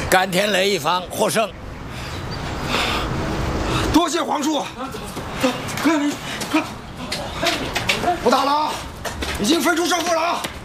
甘天雷一方获胜。 多谢皇叔。快，不打了啊！已经分出胜负了啊！